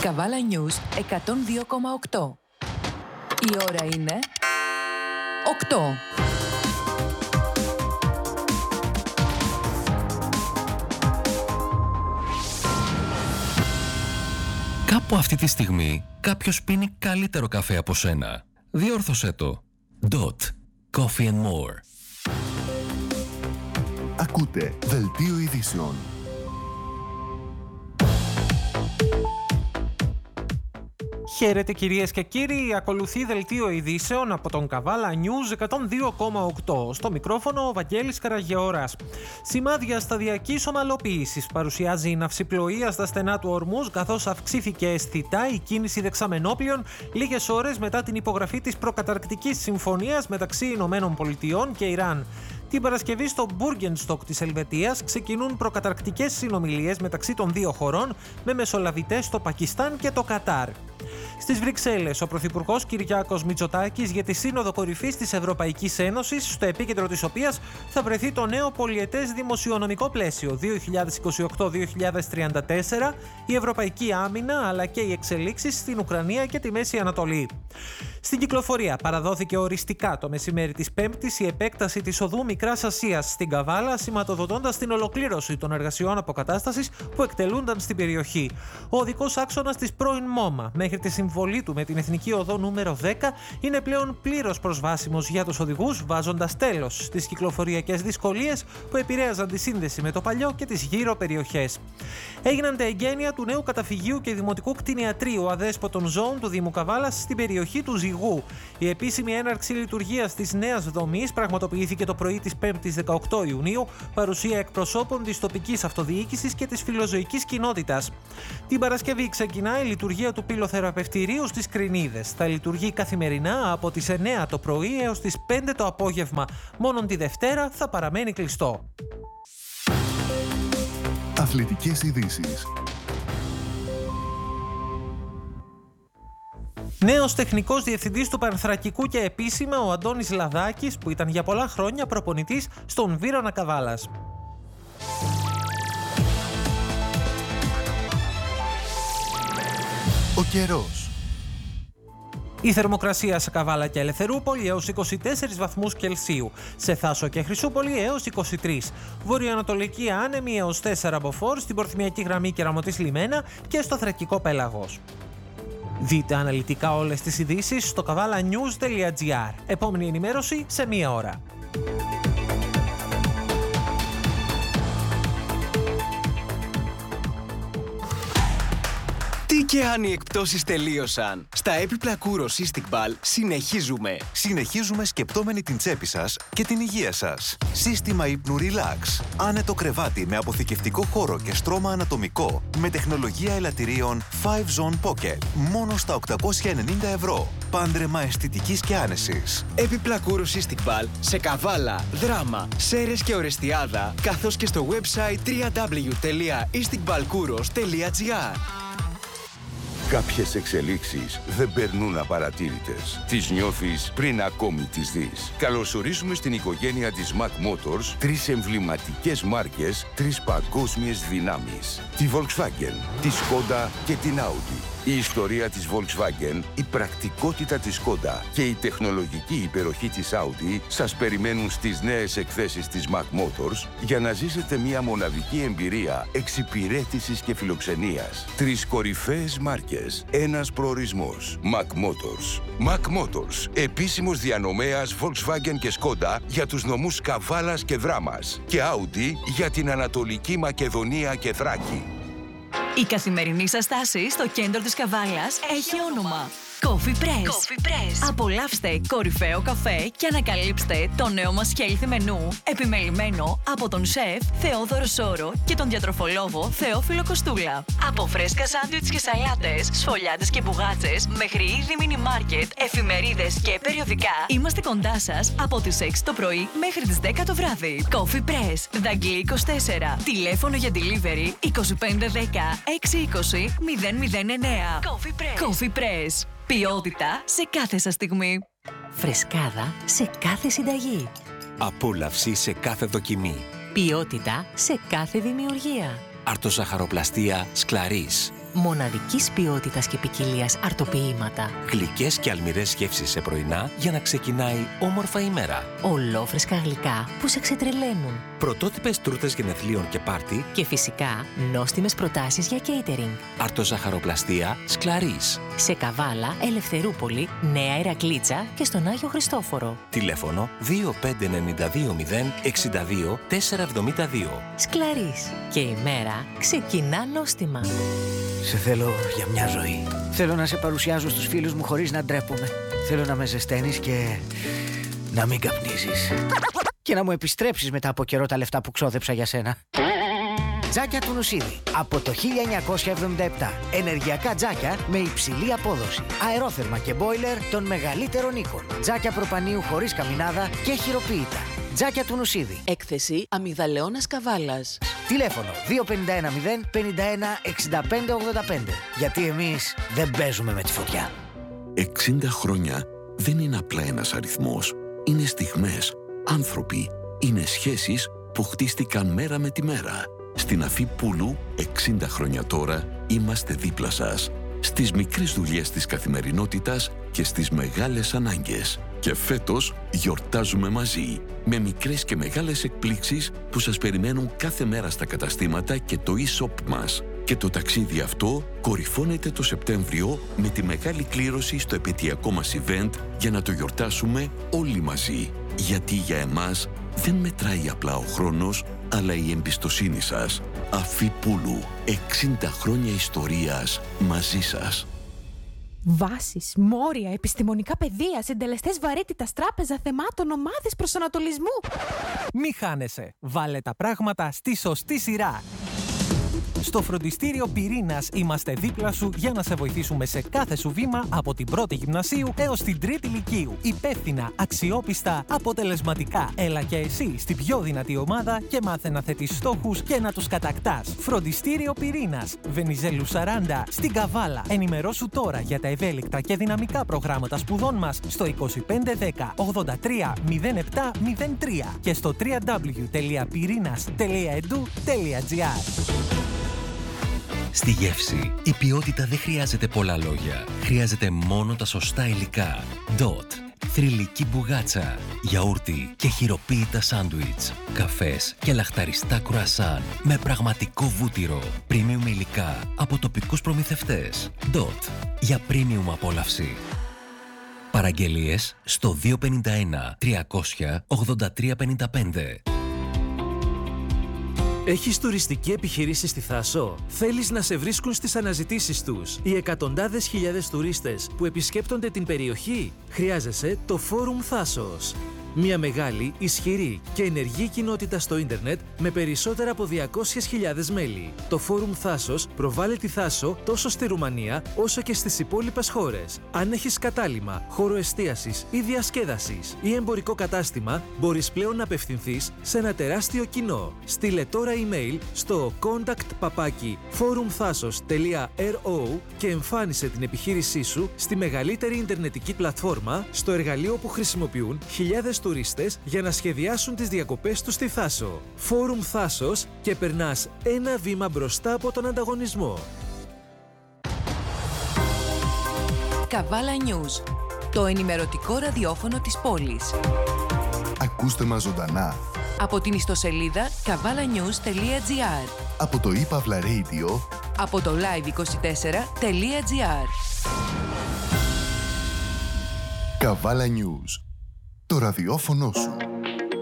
Καβάλα News 102,8. Η ώρα είναι 8. Κάπου αυτή τη στιγμή κάποιος πίνει καλύτερο καφέ από σένα. Διόρθωσέ το. Dot. Coffee and more. Ακούτε Δελτίο Ειδήσεων. Χαίρετε κυρίες και κύριοι, ακολουθεί Δελτίο Ειδήσεων από τον Καβάλα News 102,8. Στο μικρόφωνο ο Βαγγέλης Καραγεώρας. Σημάδια σταδιακής ομαλοποίησης παρουσιάζει η ναυσιπλοεία στα στενά του Ορμούζ, καθώς αυξήθηκε αισθητά η κίνηση δεξαμενόπλων λίγες ώρες μετά την υπογραφή της προκαταρκτικής συμφωνίας μεταξύ Ηνωμένων Πολιτειών και Ιράν. Την Παρασκευή στο Μπούργενστοκ της Ελβετίας ξεκινούν προκαταρκτικές συνομιλίες μεταξύ των δύο χωρών με μεσολαβητές στο Πακιστάν και το Κατάρ. Στις Βρυξέλλες, ο Πρωθυπουργός Κυριάκος Μητσοτάκης για τη Σύνοδο Κορυφής της Ευρωπαϊκής Ένωσης, στο επίκεντρο της οποίας θα βρεθεί το νέο πολιετές δημοσιονομικό πλαίσιο 2028-2034, η ευρωπαϊκή άμυνα αλλά και οι εξελίξεις στην Ουκρανία και τη Μέση Ανατολή. Στην κυκλοφορία παραδόθηκε οριστικά το μεσημέρι της Πέμπτης η επέκταση της οδού Μικράς Ασίας στην Καβάλα, σηματοδοτώντας την ολοκλήρωση των εργασιών αποκατάστασης που εκτελούνταν στην περιοχή. Ο οδικός άξονας της πρώην ΜΟΜΑ μέχρι τη συμβολή του με την Εθνική Οδό νούμερο 10 είναι πλέον πλήρως προσβάσιμος για τους οδηγούς, βάζοντας τέλος στις κυκλοφοριακές δυσκολίες που επηρέαζαν τη σύνδεση με το παλιό και τις γύρω περιοχές. Έγιναν τα εγγένεια του νέου καταφυγίου και δημοτικού κτηνιατρίου αδέσποτων ζώων του Δήμου Καβάλας στην περιοχή του Ζυγού. Η επίσημη έναρξη λειτουργίας της νέας δομής πραγματοποιήθηκε το πρωί της 5ης 18 Ιουνίου, παρουσία εκπροσώπων της τοπικής αυτοδιοίκησης και της φιλοζωικής κοινότητας. Την Παρασκευή ξεκινά η λειτουργία του πυλοθεραπευτηρίου στις Κρινίδες. Θα λειτουργεί καθημερινά από τις 9 το πρωί έως τις 5 το απόγευμα. Μόνον τη Δευτέρα θα παραμένει κλειστό. Αθλητικές ειδήσεις. Νέος τεχνικός διευθυντής του Πανθρακικού και επίσημα ο Αντώνης Λαδάκης, που ήταν για πολλά χρόνια προπονητής στον Βύρωνα Καβάλας. Ο καιρός. Η θερμοκρασία σε Καβάλα και Ελευθερούπολη έως 24 βαθμούς Κελσίου. Σε Θάσο και Χρυσούπολη έως 23. Βορειοανατολική άνεμη έως 4 μποφόρ στην Πορθμιακή Γραμμή Κεραμωτής Λιμένα και στο Θρακικό Πέλαγος. Δείτε αναλυτικά όλες τις ειδήσεις στο kavalanews.gr. Επόμενη ενημέρωση σε 1 ώρα. Τι και αν οι εκπτώσεις τελείωσαν. Στα έπιπλα Kouros Istiqbal συνεχίζουμε. Συνεχίζουμε σκεπτόμενοι την τσέπη σας και την υγεία σας. Σύστημα ύπνου Relax. Άνετο κρεβάτι με αποθηκευτικό χώρο και στρώμα ανατομικό. Με τεχνολογία ελαττηρίων 5 Zone Pocket. Μόνο στα 890 ευρώ. Πάντρεμα αισθητικής και άνεσης. Έπιπλα Kouros Istiqbal σε Καβάλα, Δράμα, Σέρες και Ορεστιάδα, καθώς και στο website www.istiqbalkouros.gr. Κάποιες εξελίξεις δεν περνούν απαρατήρητες. Τις νιώθεις πριν ακόμη τις δεις. Καλωσορίζουμε στην οικογένεια της Mac Motors 3 εμβληματικές μάρκες, 3 παγκόσμιες δυνάμεις. Τη Volkswagen, τη Skoda και την Audi. Η ιστορία της Volkswagen, η πρακτικότητα της Skoda και η τεχνολογική υπεροχή της Audi σας περιμένουν στις νέες εκθέσεις της Mac Motors για να ζήσετε μια μοναδική εμπειρία εξυπηρέτησης και φιλοξενίας. 3 κορυφαίες μάρκες, ένας προορισμός. Mac Motors. Mac Motors, επίσημος διανομέας Volkswagen και Skoda για τους νομούς Καβάλας και Δράμας και Audi για την Ανατολική Μακεδονία και Θράκη. Η καθημερινή σας στάση στο κέντρο της Καβάλας έχει όνομα Coffee Press. Απολαύστε κορυφαίο καφέ και ανακαλύψτε το νέο μας healthy μενού, επιμελημένο από τον σεφ Θεόδωρο Σόρο και τον διατροφολόγο Θεόφιλο Κοστούλα. Από φρέσκα σάντουιτς και σαλάτες, σφολιάτες και μπουγάτσες, μέχρι είδη μίνι μάρκετ, εφημερίδες και περιοδικά, είμαστε κοντά σας από τις 6 το πρωί μέχρι τις 10 το βράδυ. Coffee Press, Δαγκλή 24. Τηλέφωνο για delivery 2510 620 009. Coffee Press. Ποιότητα σε κάθε σας στιγμή. Φρεσκάδα σε κάθε συνταγή. Απόλαυση σε κάθε δοκιμή. Ποιότητα σε κάθε δημιουργία. Αρτοζαχαροπλαστία Σκλαρίς. Μοναδικής ποιότητας και ποικιλίας αρτοποιήματα. Γλυκές και αλμυρές γεύσεις σε πρωινά για να ξεκινάει όμορφα η μέρα. Ολόφρεσκα γλυκά που σε ξετρελαίνουν. Πρωτότυπες τούρτες γενεθλίων και πάρτι. Και φυσικά νόστιμες προτάσεις για catering. Αρτοζαχαροπλαστεία Σκλαρίς. Σε Καβάλα, Ελευθερούπολη, Νέα Ηρακλήτσα και στον Άγιο Χριστόφορο. Τηλέφωνο 25920 62 472. Σκλαρίς. Και η μέρα ξεκινά νόστιμα. Σε θέλω για μια ζωή. Θέλω να σε παρουσιάζω στους φίλους μου χωρίς να ντρέπομαι. Θέλω να με ζεσταίνεις και να μην καπνίζεις. Και να μου επιστρέψεις μετά από καιρό τα λεφτά που ξόδεψα για σένα. Τζάκια του Νουσίδη. Από το 1977. Ενεργειακά τζάκια με υψηλή απόδοση. Αερόθερμα και μπόιλερ των μεγαλύτερων οίκων. Τζάκια προπανίου χωρίς καμινάδα και χειροποίητα. Τζάκια του Νουσίδη. Έκθεση Αμυγδαλεώνας Καβάλας. Τηλέφωνο 2510 51 65 85. Γιατί εμείς δεν παίζουμε με τη φωτιά. 60 χρόνια δεν είναι απλά ένας αριθμός. Είναι στιγμές, άνθρωποι, είναι σχέσεις που χτίστηκαν μέρα με τη μέρα. Στην Αφή Πούλου, 60 χρόνια τώρα, είμαστε δίπλα σας. Στις μικρές δουλειές της καθημερινότητας και στις μεγάλες ανάγκες. Και φέτος γιορτάζουμε μαζί, με μικρές και μεγάλες εκπλήξεις που σας περιμένουν κάθε μέρα στα καταστήματα και το e-shop μας. Και το ταξίδι αυτό κορυφώνεται το Σεπτέμβριο με τη μεγάλη κλήρωση στο επαιτειακό μας event για να το γιορτάσουμε όλοι μαζί. Γιατί για εμάς δεν μετράει απλά ο χρόνος, αλλά η εμπιστοσύνη σας. Αφή Πούλου, 60 χρόνια ιστορίας μαζί σας. Βάσεις, μόρια, επιστημονικά πεδία, συντελεστές βαρύτητας, τράπεζα θεμάτων, ομάδες προσανατολισμού. Μη χάνεσαι. Βάλε τα πράγματα στη σωστή σειρά. Στο φροντιστήριο Πυρήνας είμαστε δίπλα σου για να σε βοηθήσουμε σε κάθε σου βήμα από την πρώτη γυμνασίου έως την τρίτη λυκείου. Υπεύθυνα, αξιόπιστα, αποτελεσματικά. Έλα και εσύ στην πιο δυνατή ομάδα και μάθε να θέτεις στόχους και να τους κατακτάς. Φροντιστήριο Πυρήνας, Βενιζέλου 40, στην Καβάλα. Ενημερώσου τώρα για τα ευέλικτα και δυναμικά προγράμματα σπουδών μας στο 2510 83 07 03 και στο www.pirinas.edu.gr. Στη γεύση, η ποιότητα δεν χρειάζεται πολλά λόγια. Χρειάζεται μόνο τα σωστά υλικά. DOT. Θρυλική μπουγάτσα, γιαούρτι και χειροποίητα σάντουιτς. Καφές και λαχταριστά κρουασάν με πραγματικό βούτυρο. Premium υλικά από τοπικούς προμηθευτές. DOT. Για premium απόλαυση. Παραγγελίες στο 251 300 8355. Έχεις τουριστική επιχειρήση στη Θάσο? Θέλεις να σε βρίσκουν στις αναζητήσεις τους οι εκατοντάδες χιλιάδες τουρίστες που επισκέπτονται την περιοχή? Χρειάζεσαι το Φόρουμ Θάσος. Μια μεγάλη, ισχυρή και ενεργή κοινότητα στο ίντερνετ με περισσότερα από 200.000 μέλη. Το Φόρουμ Θάσος προβάλλει τη Θάσο τόσο στη Ρουμανία όσο και στις υπόλοιπες χώρες. Αν έχεις κατάλημα, χώρο εστίασης ή διασκέδασης ή εμπορικό κατάστημα, μπορείς πλέον να απευθυνθείς σε ένα τεράστιο κοινό. Στείλε τώρα email στο contact@forumthasos.ro και εμφάνισε την επιχείρησή σου στη μεγαλύτερη ιντερνετική πλατφόρμα, στο εργαλείο που χρησιμοποιούν χιλιάδες τουρίστες για να σχεδιάσουν τις διακοπές τους στη Θάσο. Φόρουμ Θάσος και περνάς ένα βήμα μπροστά από τον ανταγωνισμό. Καβάλα News, το ενημερωτικό ραδιόφωνο της πόλης. Ακούστε μας ζωντανά Από την ιστοσελίδα kavalanews.gr, από το ePavla Radio, από το live24.gr. Καβάλα News, το ραδιόφωνο σου.